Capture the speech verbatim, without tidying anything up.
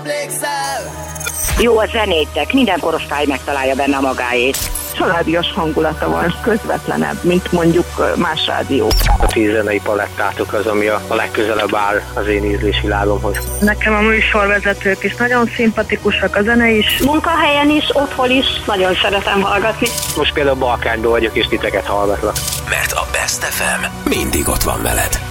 Jó a zenétek, minden korosztály megtalálja benne a magáét. Családias hangulata van, közvetlenebb, mint mondjuk más rádió. A ti zenei palettátok az, ami a legközelebb áll az én ízlésvilágomhoz. Nekem a műsorvezetők is nagyon szimpatikusak, a zene is. Munkahelyen is, otthon is, nagyon szeretem hallgatni. Most például Balkányban vagyok, és titeket hallgatlak. Mert a Best ef em mindig ott van veled.